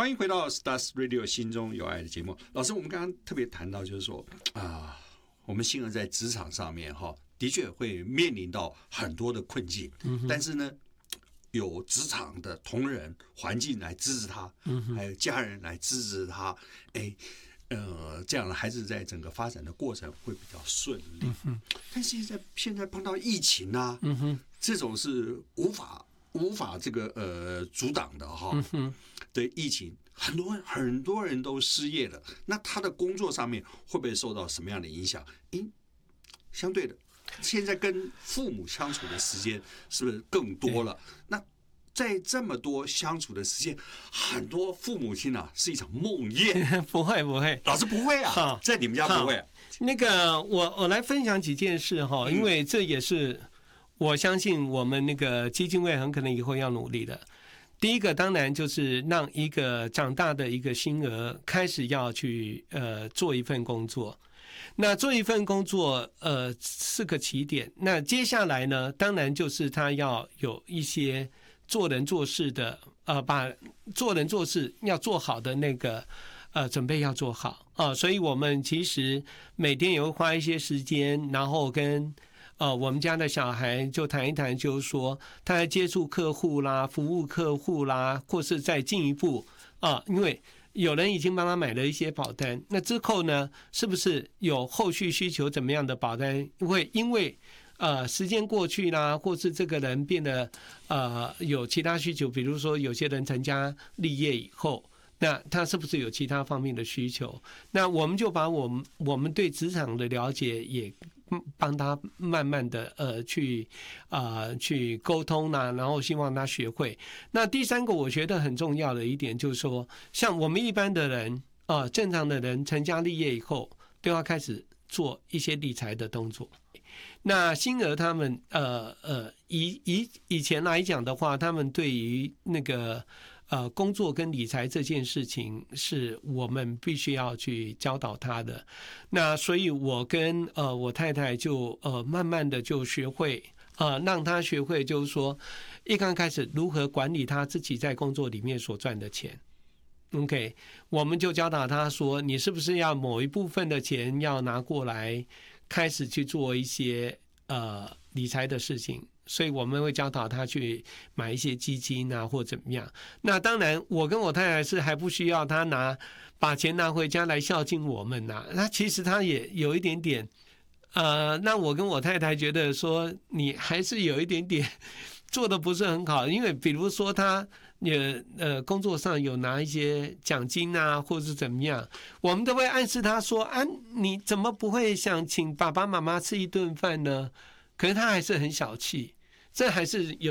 欢迎回到 Stars Radio 心中有爱的节目。老师，我们刚刚特别谈到，就是说我们星儿在职场上面的确会面临到很多的困境，但是呢，有职场的同仁环境来支持他，还有家人来支持他，这样的孩子在整个发展的过程会比较顺利。但现在碰到疫情啊，这种是无法这个阻挡的对疫情，很多人都失业了，那他的工作上面会不会受到什么样的影响？相对的，现在跟父母相处的时间是不是更多了？那在这么多相处的时间，很多父母亲是一场梦魇。 不会， 老师不会啊，在你们家不会啊。 那个我来分享几件事因为这也是我相信我们那个基金会很可能以后要努力的。第一个当然就是让一个长大的一个星儿开始要去做一份工作。那做一份工作是个起点，那接下来呢，当然就是他要有一些做人做事的把做人做事要做好的那个准备要做好所以我们其实每天也会花一些时间，然后跟我们家的小孩就谈一谈，就是说他在接触客户啦、服务客户啦，或是再进一步因为有人已经帮他买了一些保单，那之后呢，是不是有后续需求怎么样的保单？会因为时间过去啦，或是这个人变得有其他需求，比如说有些人成家立业以后，那他是不是有其他方面的需求？那我们就把我们对职场的了解也帮他慢慢的去沟通啦，然后希望他学会。那第三个我觉得很重要的一点就是说，像我们一般的人正常的人成家立业以后，都要开始做一些理财的动作。那星儿他们以前来讲的话，他们对于那个工作跟理财这件事情是我们必须要去教导他的。那所以我跟我太太就慢慢的就学会让他学会，就是说一刚开始如何管理他自己在工作里面所赚的钱。OK， 我们就教导他说，你是不是要某一部分的钱要拿过来开始去做一些理财的事情，所以我们会教导他去买一些基金啊，或怎么样。那当然，我跟我太太是还不需要他把钱拿回家来孝敬我们那其实他也有一点点那我跟我太太觉得说，你还是有一点点做的不是很好，因为比如说他工作上有拿一些奖金啊，或是怎么样，我们都会暗示他说你怎么不会想请爸爸妈妈吃一顿饭呢？可是他还是很小气，这还是有